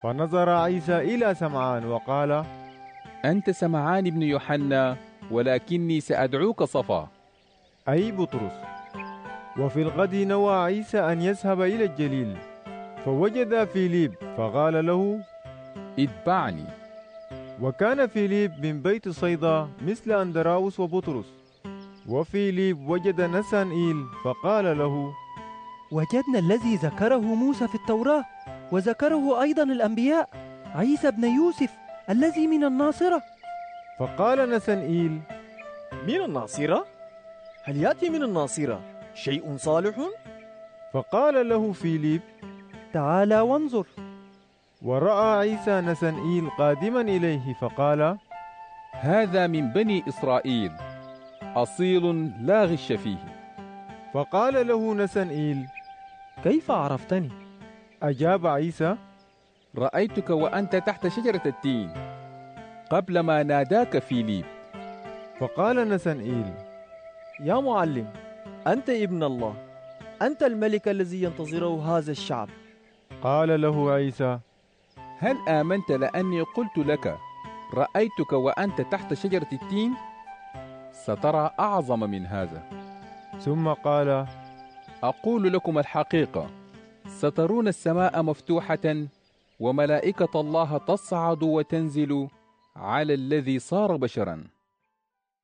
فنظر عيسى إلى سمعان وقال: أنت سمعان بن يوحنا، ولكني سأدعوك صفا، أي بطرس. وفي الغد نوى عيسى أن يذهب إلى الجليل، فوجد فيليب فقال له: اتبعني. وكان فيليب من بيت صيدا مثل أندراوس وبطرس. وفيليب وجد نسانئيل فقال له: وجدنا الذي ذكره موسى في التوراة، وذكره أيضا الأنبياء، عيسى بن يوسف الذي من الناصرة. فقال نسانئيل: من الناصرة؟ هل يأتي من الناصرة شيء صالح؟ فقال له فيليب: تعال وانظر. ورأى عيسى نسانئيل قادما إليه فقال: هذا من بني إسرائيل، أصيل لا غش فيه. فقال له نسانئيل: كيف عرفتني؟ أجاب عيسى: رأيتك وأنت تحت شجرة التين قبل ما ناداك فيليب. فقال نسانئيل: يا معلم، أنت ابن الله، أنت الملك الذي ينتظره هذا الشعب. قال له عيسى: هل آمنت لأني قلت لك رأيتك وأنت تحت شجرة التين؟ سترى أعظم من هذا. ثم قال: أقول لكم الحقيقة، سترون السماء مفتوحة وملائكة الله تصعد وتنزل على الذي صار بشرا.